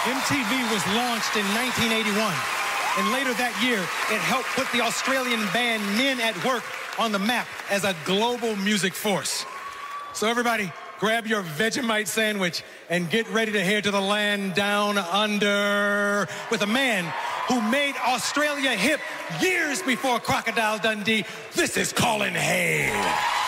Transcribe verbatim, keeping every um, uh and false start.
M T V was launched in nineteen eighty-one, and later that year, it helped put the Australian band Men at Work on the map as a global music force. So everybody, grab your Vegemite sandwich and get ready to head to the land down under with a man who made Australia hip years before Crocodile Dundee. This is Colin Hay.